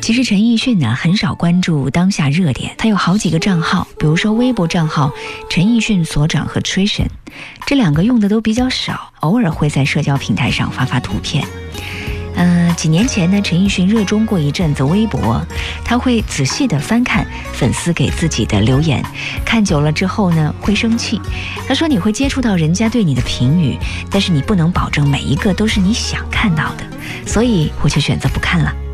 其实陈奕迅呢很少关注当下热点，他有好几个账号，比如说微博账号陈奕迅所长和吹神，这两个用的都比较少，偶尔会在社交平台上发图片。几年前呢，陈奕迅热衷过一阵子微博，他会仔细地翻看粉丝给自己的留言，看久了之后呢会生气。他说你会接触到人家对你的评语，但是你不能保证每一个都是你想看到的，所以我就选择不看了。